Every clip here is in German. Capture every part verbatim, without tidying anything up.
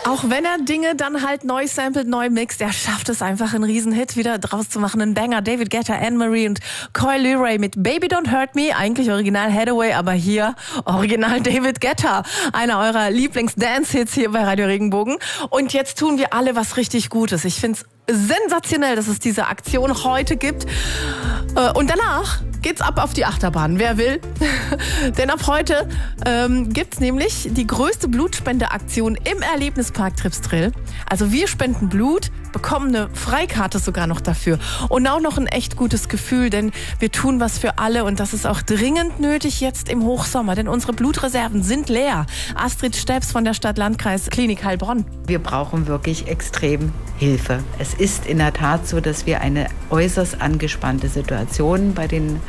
Auch wenn er Dinge dann halt neu samplet, neu mixt, er schafft es einfach, einen Riesenhit wieder draus zu machen. Ein Banger, David Guetta, Anne-Marie und Coy Leray mit Baby Don't Hurt Me. Eigentlich original Hathaway, aber hier original David Guetta. Einer eurer Lieblings-Dance-Hits hier bei Radio Regenbogen. Und jetzt tun wir alle was richtig Gutes. Ich find's sensationell, dass es diese Aktion heute gibt. Und danach geht's ab auf die Achterbahn, wer will. Denn ab heute ähm, gibt's nämlich die größte Blutspendeaktion im Erlebnispark Tripsdrill. Also wir spenden Blut, bekommen eine Freikarte sogar noch dafür. Und auch noch ein echt gutes Gefühl, denn wir tun was für alle. Und das ist auch dringend nötig jetzt im Hochsommer, denn unsere Blutreserven sind leer. Astrid Steps von der Stadt-Landkreis Klinik Heilbronn. Wir brauchen wirklich extrem Hilfe. Es ist in der Tat so, dass wir eine äußerst angespannte Situation bei den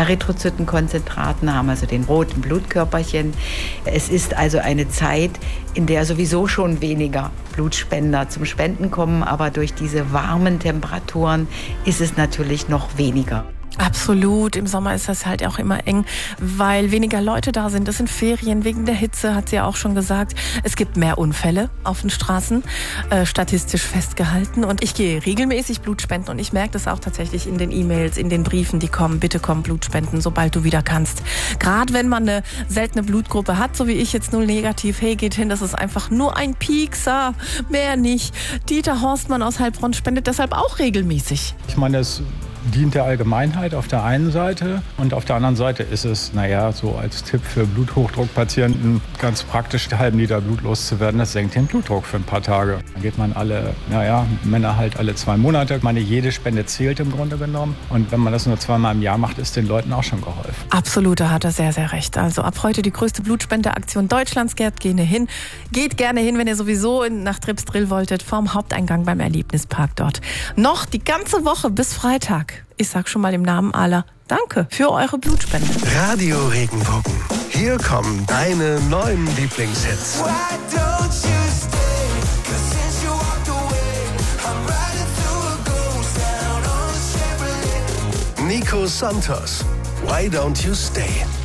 Erythrozytenkonzentraten haben, also den roten Blutkörperchen. Es ist also eine Zeit, in der sowieso schon weniger Blutspender zum Spenden kommen, aber durch diese warmen Temperaturen ist es natürlich noch weniger. Absolut. Im Sommer ist das halt auch immer eng, weil weniger Leute da sind. Das sind Ferien wegen der Hitze, hat sie ja auch schon gesagt. Es gibt mehr Unfälle auf den Straßen, äh, statistisch festgehalten. Und ich gehe regelmäßig Blut spenden und ich merke das auch tatsächlich in den E-Mails, in den Briefen, die kommen. Bitte komm, Blut spenden, sobald du wieder kannst. Gerade wenn man eine seltene Blutgruppe hat, so wie ich jetzt null negativ, hey, geht hin, das ist einfach nur ein Piekser, mehr nicht. Dieter Horstmann aus Heilbronn spendet deshalb auch regelmäßig. Ich meine, es dient der Allgemeinheit auf der einen Seite und auf der anderen Seite ist es, naja, so als Tipp für Bluthochdruckpatienten ganz praktisch, einen halben Liter Blut loszuwerden. Das senkt den Blutdruck für ein paar Tage. Dann geht man alle, naja, Männer halt alle zwei Monate. Ich meine, jede Spende zählt im Grunde genommen. Und wenn man das nur zweimal im Jahr macht, ist den Leuten auch schon geholfen. Absolut, da hat er sehr, sehr recht. Also ab heute die größte Blutspendeaktion Deutschlands. Geht gerne hin. Geht gerne hin, wenn ihr sowieso nach Tripsdrill wolltet, vorm Haupteingang beim Erlebnispark dort. Noch die ganze Woche bis Freitag. Ich sag schon mal im Namen aller Danke für eure Blutspende. Radio Regenbogen. Hier kommen deine neuen Lieblingshits. Nico Santos, Why Don't You Stay?